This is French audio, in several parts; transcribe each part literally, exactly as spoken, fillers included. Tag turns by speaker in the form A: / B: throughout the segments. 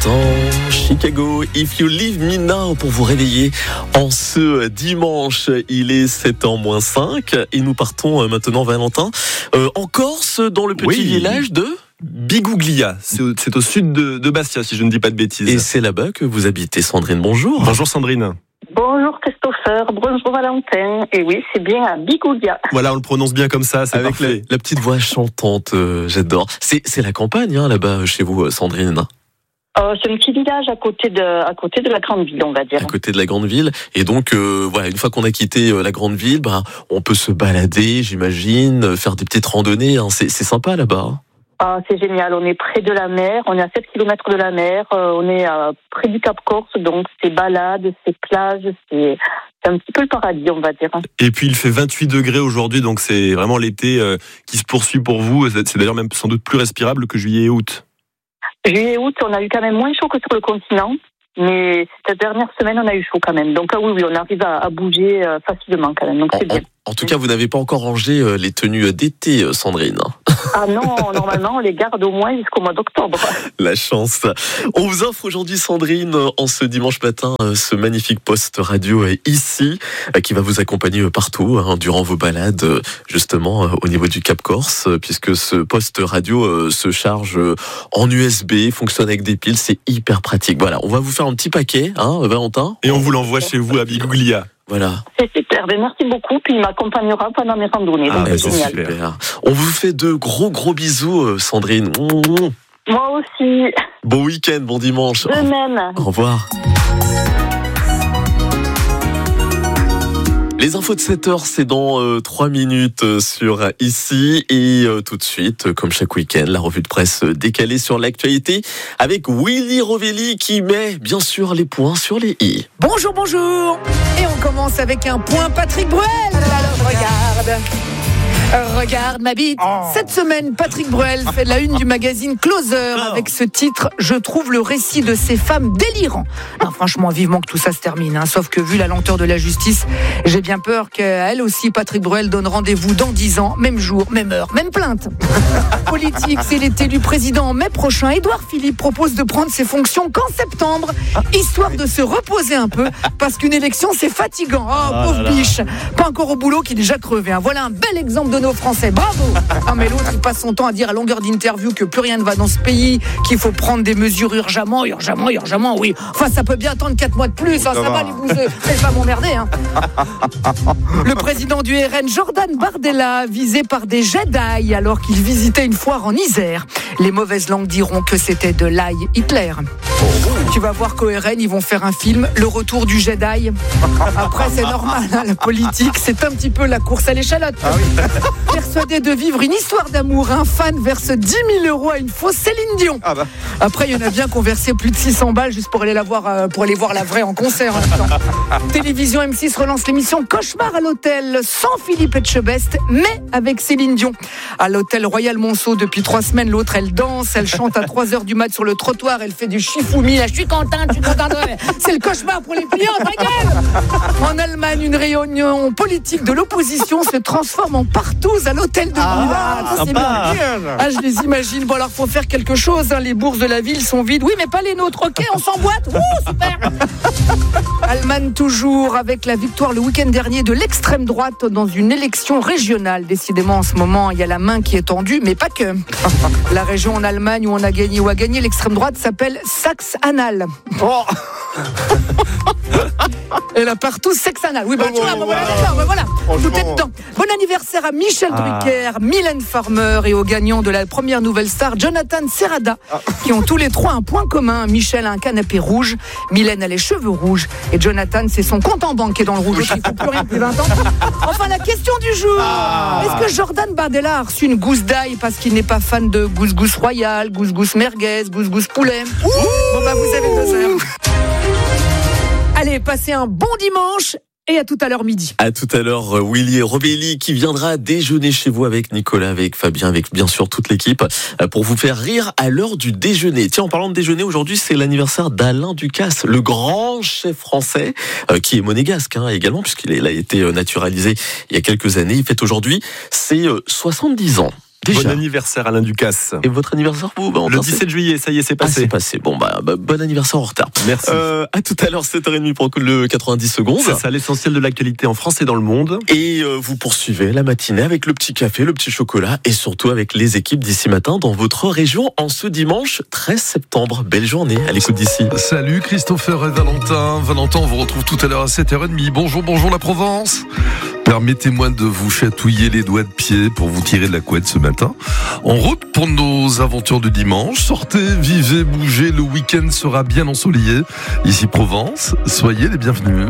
A: l'instant, Chicago, If You Leave Me Now pour vous réveiller en ce dimanche. Il est sept heures moins cinq et nous partons maintenant, Valentin, euh, en Corse, dans le petit
B: oui.
A: village de...
B: Biguglia, c'est au, c'est au sud de, de Bastia, si je ne dis pas de bêtises.
A: Et c'est là-bas que vous habitez, Sandrine. Bonjour.
B: Bonjour Sandrine.
C: Bonjour Christopher, bonjour Valentin. Et oui, c'est bien à Biguglia.
B: Voilà, on le prononce bien comme ça, c'est
A: Avec
B: parfait.
A: la, la petite voix chantante, euh, j'adore. C'est, c'est la campagne, hein, là-bas, chez vous, Sandrine.
C: Euh, c'est un petit village à côté de, à côté de la grande ville, on va dire.
A: À côté de la grande ville. Et donc, euh, voilà, une fois qu'on a quitté euh, la grande ville, bah, on peut se balader, j'imagine, faire des petites randonnées. Hein. C'est, c'est sympa là-bas.
C: Ah, c'est génial, on est près de la mer, on est à sept kilomètres de la mer, euh, on est euh, près du Cap Corse, donc c'est balades, c'est plages, c'est, c'est un petit peu le paradis, on va dire.
B: Et puis il fait vingt-huit degrés aujourd'hui, donc c'est vraiment l'été euh, qui se poursuit pour vous. C'est d'ailleurs même sans doute plus respirable que juillet et août.
C: Juillet et août, on a eu quand même moins chaud que sur le continent, mais cette dernière semaine, on a eu chaud quand même. Donc ah oui, oui, on arrive à, à bouger euh, facilement quand même, donc c'est
A: en,
C: bien.
A: En, en tout cas, vous n'avez pas encore rangé euh, les tenues d'été, euh, Sandrine.
C: Ah non, normalement, on les garde au moins jusqu'au mois d'octobre.
A: La chance. On vous offre aujourd'hui, Sandrine, en ce dimanche matin, ce magnifique poste radio ici, qui va vous accompagner partout, hein, durant vos balades, justement, au niveau du Cap Corse, puisque ce poste radio se charge en U S B, fonctionne avec des piles, c'est hyper pratique. Voilà, on va vous faire un petit paquet, hein, Valentin.
B: Et on vous l'envoie chez vous à Biguglia.
A: Voilà.
C: C'est super, ben merci beaucoup, puis il m'accompagnera pendant mes randonnées, donc
A: Ah,
C: c'est
A: c'est
C: génial.
A: super. On vous fait de gros gros bisous, Sandrine.
C: Moi aussi.
A: Bon week-end, bon dimanche.
C: De même.
A: Au revoir. Les infos de sept heures, c'est dans euh, trois minutes euh, sur Ici. Et euh, tout de suite, euh, comme chaque week-end, la revue de presse décalée sur l'actualité avec Willy Rovelli qui met bien sûr les points sur les i.
D: Bonjour, bonjour. Et on commence avec un point Patrick Bruel. Alors regarde. Regarde ma bite. Oh. Cette semaine, Patrick Bruel fait la une du magazine Closer avec ce titre « Je trouve le récit de ces femmes délirant ». Non, franchement, vivement que tout ça se termine. Hein. Sauf que vu la lenteur de la justice, j'ai bien peur qu'elle aussi, Patrick Bruel, donne rendez-vous dans dix ans, même jour, même heure, même plainte. Politique, c'est l'été du président en mai prochain. Édouard Philippe propose de prendre ses fonctions qu'en septembre, histoire de se reposer un peu, parce qu'une élection, c'est fatigant. Oh, pauvre biche. Pas encore au boulot qui est déjà crevé. Hein. Voilà un bel exemple de nos Français, bravo. Ah mais l'autre il passe son temps à dire à longueur d'interview que plus rien ne va dans ce pays, qu'il faut prendre des mesures urgemment, urgemment, urgemment, oui. Enfin ça peut bien attendre quatre mois de plus, hein, ça, ça va les bouseux, faites pas m'emmerder. Hein. Le président du R N, Jordan Bardella, visé par des Jedi alors qu'il visitait une foire en Isère. Les mauvaises langues diront que c'était de l'ail Hitler. Tu vas voir qu'au R N ils vont faire un film, Le Retour du Jedi. Après c'est normal, hein, la politique c'est un petit peu la course à l'échalote. Ah oui. Persuadé de vivre une histoire d'amour, un fan verse dix mille euros à une fausse Céline Dion. Ah bah. Après, il y en a bien qui ont versé plus de six cents balles juste pour aller la voir, euh, pour aller voir la vraie en concert. En même temps. Télévision M six relance l'émission Cauchemar à l'hôtel sans Philippe Etchebest, mais avec Céline Dion. À l'hôtel Royal Monceau depuis trois semaines, l'autre elle danse, elle chante à trois heures du mat sur le trottoir, elle fait du chifoumi. Là, je suis contente, je suis contente. C'est le cauchemar pour les clients, ta gueule. En Allemagne, une réunion politique de l'opposition se transforme en partouze à l'hôtel de
B: ah,
D: ville. Ah, c'est
B: bien.
D: Ah, je les imagine. Bon, alors, faut faire quelque chose. Hein. Les bourses de la ville sont vides. Oui, mais pas les nôtres. Ok, on s'emboîte. Ouh, super. Allemagne toujours avec la victoire le week-end dernier de l'extrême droite dans une élection régionale. Décidément, en ce moment, il y a la main qui est tendue, mais pas que. La région en Allemagne où on a gagné ou a gagné l'extrême droite s'appelle Saxe-Anhalt. Oh. Et là partout sexe-anal. Oui, bah, oh, tu vois, oh, bah, voilà, d'accord, bah, voilà. Tout est dedans. Bon anniversaire à Michel ah. Drucker, Mylène Farmer et aux gagnants de la première nouvelle star, Jonathan Serrada, ah. qui ont tous les trois un point commun. Michel a un canapé rouge, Mylène a les cheveux rouges et Jonathan, c'est son compte en banque qui est dans le rouge. Il ne faut plus rien depuis vingt ans. Enfin, la question du jour. Ah. Est-ce que Jordan Bardella a reçu une gousse d'ail parce qu'il n'est pas fan de gousgousse royale, gousgousse merguez, gousgousse poulet? Ouh. Bon, bah, vous avez deux heures. Allez, passez un bon dimanche et à tout à l'heure midi.
A: À tout à l'heure, Willy Rovelli qui viendra déjeuner chez vous avec Nicolas, avec Fabien, avec bien sûr toute l'équipe pour vous faire rire à l'heure du déjeuner. Tiens, en parlant de déjeuner, aujourd'hui c'est l'anniversaire d'Alain Ducasse, le grand chef français euh, qui est monégasque hein, également puisqu'il a été naturalisé il y a quelques années. Il fête aujourd'hui ses euh, soixante-dix ans. Déjà.
B: Bon anniversaire Alain Ducasse.
A: Et votre anniversaire, vous bah,
B: Le dix-sept juillet, ça y est, c'est
A: Ah,
B: passé.
A: c'est passé. Bon, bah, bah, bon anniversaire en retard.
B: Merci.
A: Euh, à tout à l'heure, sept heures trente pour le quatre-vingt-dix secondes.
B: C'est ça, l'essentiel de l'actualité en France et dans le monde.
A: Et euh, vous poursuivez la matinée avec le petit café, le petit chocolat et surtout avec les équipes d'ici matin dans votre région en ce dimanche treize septembre. Belle journée à l'écoute d'ici.
E: Salut Christopher et Valentin. Valentin, on vous retrouve tout à l'heure à sept heures trente. Bonjour, bonjour la Provence. Permettez-moi de vous chatouiller les doigts de pied pour vous tirer de la couette ce matin. En route pour nos aventures de dimanche. Sortez, vivez, bougez. Le week-end sera bien ensoleillé. Ici Provence, soyez les bienvenus.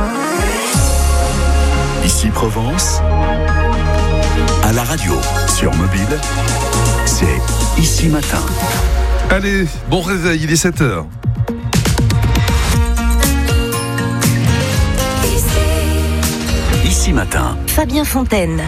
F: Ici Provence, à la radio, sur mobile, c'est Ici Matin.
E: Allez, bon réveil, il est sept heures.
F: Ici Matin.
G: Fabien Fontaine.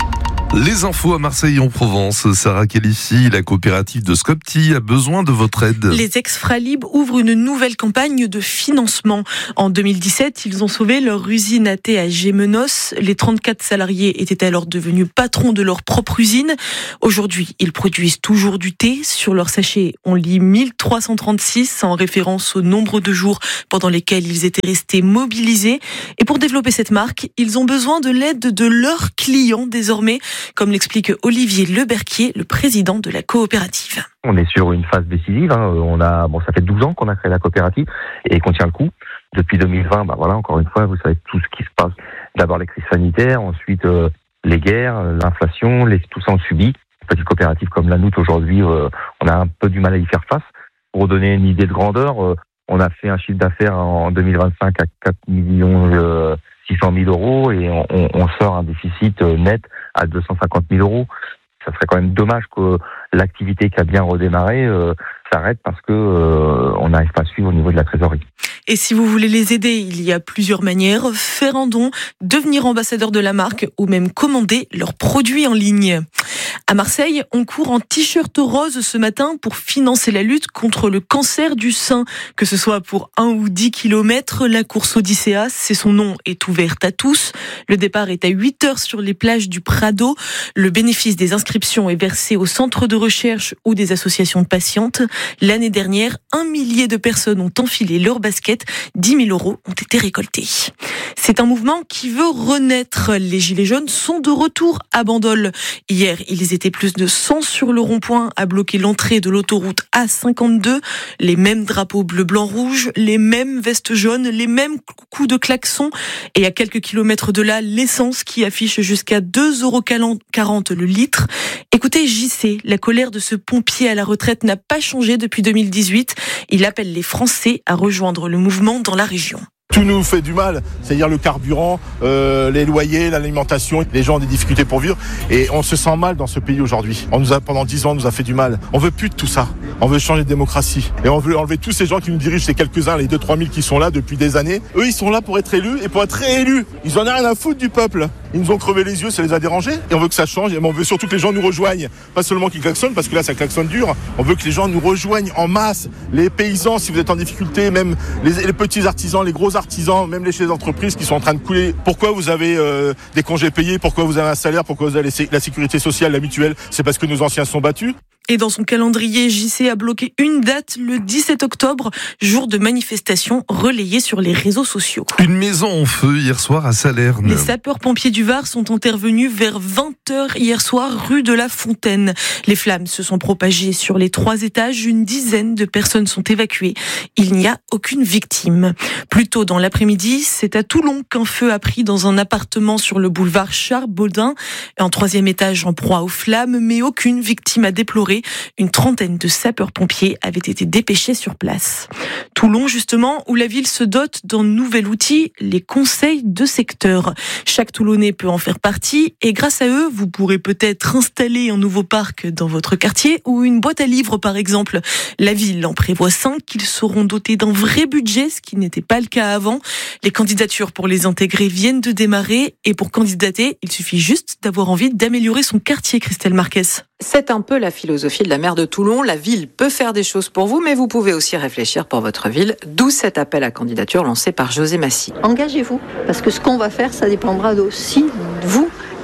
E: Les infos à Marseille et en Provence. Sarah Kélifi, la coopérative de Scopti a besoin de votre aide.
H: Les ex-Fralib ouvrent une nouvelle campagne de financement. En deux mille dix-sept, ils ont sauvé leur usine à thé à Gémenos. Les trente-quatre salariés étaient alors devenus patrons de leur propre usine. Aujourd'hui, ils produisent toujours du thé. Sur leur sachet, on lit mille trois cent trente-six en référence au nombre de jours pendant lesquels ils étaient restés mobilisés. Et pour développer cette marque, ils ont besoin de l'aide de leurs clients désormais, comme l'explique Olivier Leberquier, le président de la coopérative.
I: On est sur une phase décisive. Hein. On a, bon, ça fait douze ans qu'on a créé la coopérative et qu'on tient le coup. Depuis deux mille vingt, bah voilà, encore une fois, vous savez tout ce qui se passe. D'abord les crises sanitaires, ensuite euh, les guerres, l'inflation, les, tout ça on subit. Une petite coopérative comme la nôtre aujourd'hui, euh, on a un peu du mal à y faire face. Pour donner une idée de grandeur, euh, on a fait un chiffre d'affaires en deux mille vingt-cinq à quatre millions six cent mille euros et on, on sort un déficit net à deux cent cinquante mille euros. Ça serait quand même dommage que l'activité qui a bien redémarré euh, s'arrête parce que euh, on n'arrive pas à suivre au niveau de la trésorerie.
H: Et si vous voulez les aider, il y a plusieurs manières. Faire un don, devenir ambassadeur de la marque ou même commander leurs produits en ligne. À Marseille, on court en t-shirt rose ce matin pour financer la lutte contre le cancer du sein. Que ce soit pour un ou dix kilomètres, la course Odyssea, c'est son nom, est ouverte à tous. Le départ est à huit heures sur les plages du Prado. Le bénéfice des inscriptions est versé au centre de recherche ou des associations de patientes. L'année dernière, un millier de personnes ont enfilé leur basket. dix mille euros ont été récoltés. C'est un mouvement qui veut renaître. Les Gilets jaunes sont de retour à Bandol. Hier, ils étaient plus de cent sur le rond-point à bloquer l'entrée de l'autoroute A cinquante-deux. Les mêmes drapeaux bleu, blanc, rouge, les mêmes vestes jaunes, les mêmes coups de klaxon. Et à quelques kilomètres de là, l'essence qui affiche jusqu'à deux euros quarante le litre. Écoutez, J C, la colère de ce pompier à la retraite n'a pas changé depuis deux mille dix-huit. Il appelle les Français à rejoindre le mouvement dans la région.
J: Tout nous fait du mal, c'est-à-dire le carburant, euh, les loyers, l'alimentation, les gens ont des difficultés pour vivre et on se sent mal dans ce pays aujourd'hui. On nous a, pendant dix ans, on nous a fait du mal. On veut plus de tout ça. On veut changer de démocratie et on veut enlever tous ces gens qui nous dirigent, ces quelques-uns, les deux trois mille qui sont là depuis des années. Eux, ils sont là pour être élus et pour être réélus. Ils en ont rien à foutre du peuple. Ils nous ont crevé les yeux, ça les a dérangés et on veut que ça change. Et on veut surtout que les gens nous rejoignent, pas seulement qu'ils klaxonnent parce que là, ça klaxonne dur. On veut que les gens nous rejoignent en masse. Les paysans, si vous êtes en difficulté, même les, les petits artisans, les gros artisans, même les chefs d'entreprise qui sont en train de couler. Pourquoi vous avez euh, des congés payés? Pourquoi vous avez un salaire? Pourquoi vous avez la sécurité sociale, la mutuelle? C'est parce que nos anciens sont battus.
H: Et dans son calendrier, J C a bloqué une date, le dix-sept octobre, jour de manifestation relayée sur les réseaux sociaux.
E: Une maison en feu hier soir à Salerne.
H: Les sapeurs-pompiers du Var sont intervenus vers vingt heures hier soir, rue de la Fontaine. Les flammes se sont propagées sur les trois étages. Une dizaine de personnes sont évacuées. Il n'y a aucune victime. Plus tôt dans l'après-midi, c'est à Toulon qu'un feu a pris dans un appartement sur le boulevard Charles-Baudin. Un troisième étage en proie aux flammes, mais aucune victime à déplorer. Une trentaine de sapeurs-pompiers avaient été dépêchés sur place. Toulon, justement, où la ville se dote d'un nouvel outil, les conseils de secteur. Chaque Toulonnais peut en faire partie et grâce à eux, vous pourrez peut-être installer un nouveau parc dans votre quartier ou une boîte à livres, par exemple. La ville en prévoit cinq. Ils seront dotés d'un vrai budget, ce qui n'était pas le cas avant. Les candidatures pour les intégrer viennent de démarrer et pour candidater, il suffit juste d'avoir envie d'améliorer son quartier, Christelle Marquez.
K: C'est un peu la philosophie de la maire de Toulon. La ville peut faire des choses pour vous, mais vous pouvez aussi réfléchir pour votre ville. D'où cet appel à candidature lancé par José Massy.
L: Engagez-vous, parce que ce qu'on va faire, ça dépendra aussi de vous.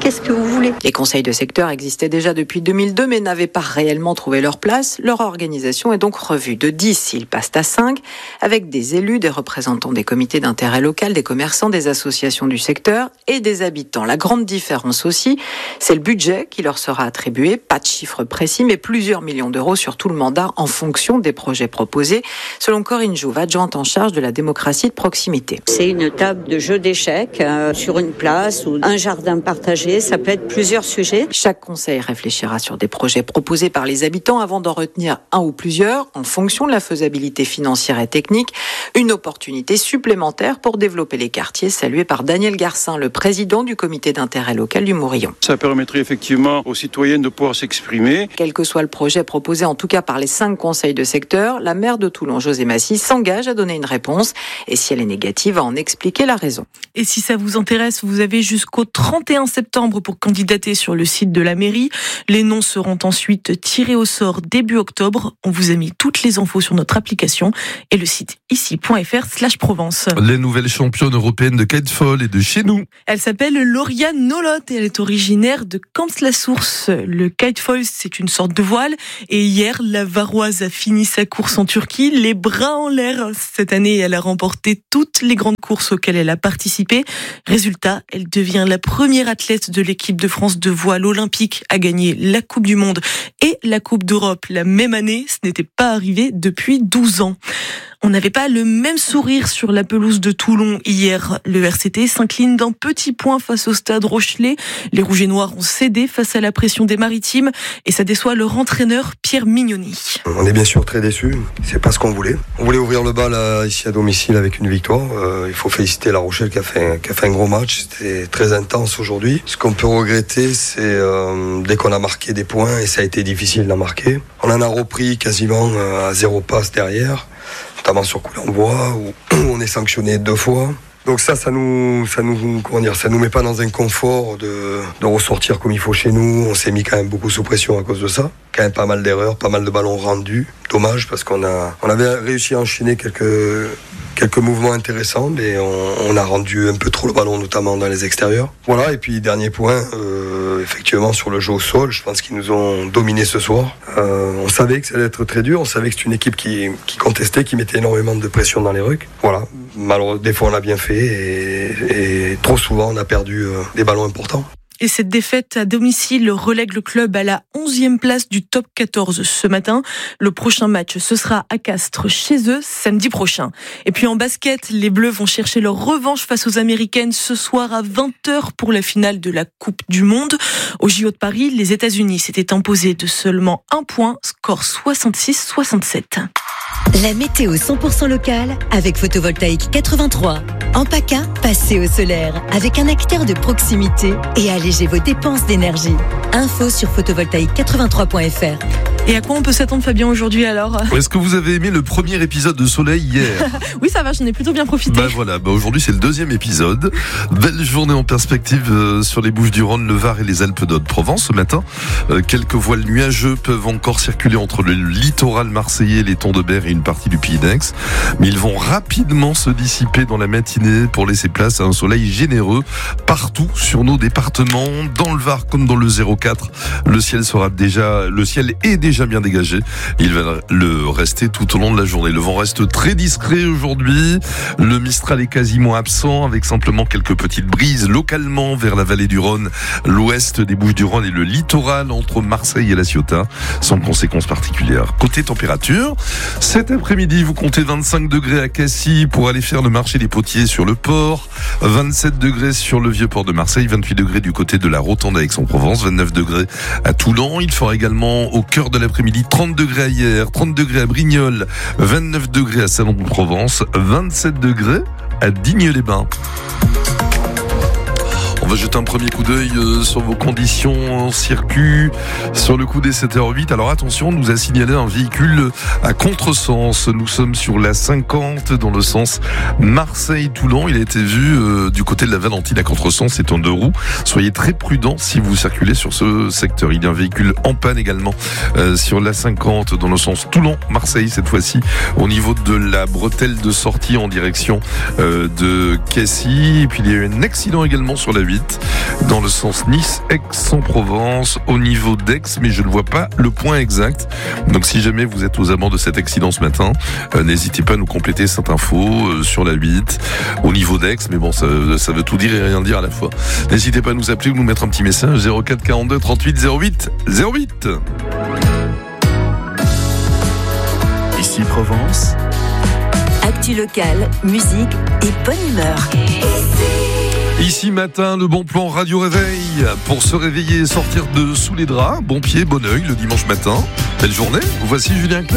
K: qu'est-ce que vous voulez ? Les conseils de secteur existaient déjà depuis deux mille deux mais n'avaient pas réellement trouvé leur place. Leur organisation est donc revue. De dix, ils passent à cinq, avec des élus, des représentants des comités d'intérêt local, des commerçants, des associations du secteur et des habitants. La grande différence aussi, c'est le budget qui leur sera attribué. Pas de chiffre précis, mais plusieurs millions d'euros sur tout le mandat en fonction des projets proposés, selon Corinne Jouve, adjointe en charge de la démocratie de proximité.
G: C'est une table de jeu d'échecs euh, sur une place ou un jardin partagé. Ça peut être plusieurs sujets.
K: Chaque conseil réfléchira sur des projets proposés par les habitants avant d'en retenir un ou plusieurs en fonction de la faisabilité financière et technique. Une opportunité supplémentaire pour développer les quartiers, salué par Daniel Garcin, le président du comité d'intérêt local du Morillon.
L: Ça permettrait effectivement aux citoyens de pouvoir s'exprimer.
K: Quel que soit le projet proposé, en tout cas par les cinq conseils de secteur, la maire de Toulon, José Massy, s'engage à donner une réponse et si elle est négative, à en expliquer la raison.
H: Et si ça vous intéresse, vous avez jusqu'au trente et un septembre pour candidater sur le site de la mairie. Les noms seront ensuite tirés au sort début octobre. On vous a mis toutes les infos sur notre application et le site ici.fr slash Provence.
E: Les nouvelles championnes européennes de kitefall et de chez nous.
H: Elle s'appelle Lauriane Nolot et elle est originaire de Camps-la-Source. Le kitefall, c'est une sorte de voile. Et hier, la Varoise a fini sa course en Turquie, les bras en l'air. Cette année, elle a remporté toutes les grandes courses auxquelles elle a participé. Résultat, elle devient la première athlète de l'équipe de France de voile olympique à gagner la Coupe du Monde et la Coupe d'Europe la même année. Ce n'était pas arrivé depuis douze ans. On n'avait pas le même sourire sur la pelouse de Toulon hier. Le R C T s'incline d'un petit point face au Stade Rochelet. Les Rouges et Noirs ont cédé face à la pression des Maritimes et ça déçoit leur entraîneur Pierre Mignoni.
M: On est bien sûr très déçus. C'est pas ce qu'on voulait. On voulait ouvrir le bal là, ici à domicile avec une victoire. Euh, il faut féliciter La Rochelle qui a fait, qui a fait un gros match. C'était très intense aujourd'hui. Ce qu'on peut regretter, c'est euh, dès qu'on a marqué des points et ça a été difficile d'en marquer. On en a repris quasiment euh, à zéro passe derrière, notamment sur coup d'envoi où on est sanctionné deux fois. Donc ça, ça nous, ça nous, comment dire, ça nous met pas dans un confort de, de ressortir comme il faut chez nous. On s'est mis quand même beaucoup sous pression à cause de ça. Quand même pas mal d'erreurs, pas mal de ballons rendus. Dommage parce qu'on a, on avait réussi à enchaîner quelques, quelques mouvements intéressants, mais on, on a rendu un peu trop le ballon, notamment dans les extérieurs. Voilà. Et puis dernier point, euh, effectivement sur le jeu au sol, je pense qu'ils nous ont dominé ce soir. Euh, on savait que ça allait être très dur. On savait que c'est une équipe qui, qui contestait, qui mettait énormément de pression dans les rucks. Voilà. Malheureusement, des fois on l'a bien fait et, et trop souvent on a perdu euh, des ballons importants.
H: Et cette défaite à domicile relègue le club à la onzième place du top quatorze ce matin. Le prochain match, ce sera à Castres, chez eux, samedi prochain. Et puis en basket, les Bleus vont chercher leur revanche face aux Américaines ce soir à vingt heures pour la finale de la Coupe du Monde. Au J O de Paris, les États-Unis s'étaient imposés de seulement un point, score soixante-six soixante-sept.
N: La météo cent pour cent locale avec Photovoltaïque quatre-vingt-trois. En PACA, passez au solaire avec un acteur de proximité et allégez vos dépenses d'énergie. Info sur photovoltaïque quatre-vingt-trois point f r.
H: Et à quoi on peut s'attendre, Fabien, aujourd'hui alors ?
E: Est-ce que vous avez aimé le premier épisode de Soleil hier ?
H: Oui, ça va, j'en ai plutôt bien profité.
E: Bah voilà, bah aujourd'hui c'est le deuxième épisode. Belle journée en perspective euh, sur les Bouches-du-Rhône, le Var et les Alpes d'Haute-Provence ce matin. Euh, quelques voiles nuageux peuvent encore circuler entre le littoral marseillais, les Tons de Berre et une partie du Pays d'Aix. Mais ils vont rapidement se dissiper dans la matinée pour laisser place à un soleil généreux partout sur nos départements. Dans le Var comme dans le zéro quatre, le ciel sera déjà, le ciel est déjà bien dégagé. Il va le rester tout au long de la journée. Le vent reste très discret aujourd'hui. Le Mistral est quasiment absent avec simplement quelques petites brises localement vers la vallée du Rhône, l'ouest des Bouches-du-Rhône et le littoral entre Marseille et La Ciotat, sans conséquences particulières. Côté température, cet après-midi, vous comptez vingt-cinq degrés à Cassis pour aller faire le marché des potiers sur le port, vingt-sept degrés sur le vieux port de Marseille, vingt-huit degrés du côté de la Rotonde à Aix-en-Provence, vingt-neuf degrés à Toulon. Il fera également au cœur de l'après-midi trente degrés à Hyères, trente degrés à Brignoles, vingt-neuf degrés à Salon-de-Provence, vingt-sept degrés à Digne-les-Bains. On va jeter un premier coup d'œil sur vos conditions en circuit sur le coup des sept heures huit. Alors attention, on nous a signalé un véhicule à contresens. Nous sommes sur la cinquante dans le sens Marseille-Toulon. Il a été vu euh, du côté de la Valentine à contresens. C'est en deux roues. Soyez très prudents si vous circulez sur ce secteur. Il y a un véhicule en panne également euh, sur la cinquante dans le sens Toulon-Marseille cette fois-ci au niveau de la bretelle de sortie en direction euh, de Cassis. Et puis il y a eu un accident également sur la huit huit dans le sens Nice-Aix-en-Provence au niveau d'Aix, mais je ne vois pas le point exact. Donc si jamais vous êtes aux abords de cet accident ce matin, euh, n'hésitez pas à nous compléter cette info euh, sur la huit au niveau d'Aix, mais bon, ça, ça veut tout dire et rien dire à la fois. N'hésitez pas à nous appeler ou nous mettre un petit message zéro quatre quarante-deux trente-huit zéro huit zéro huit.
F: Ici Provence.
N: Actu locale, musique et bonne humeur.
E: Ici matin, le bon plan Radio Réveil pour se réveiller et sortir de sous les draps. Bon pied, bon oeil le dimanche matin. Belle journée. Voici Julien Clerc.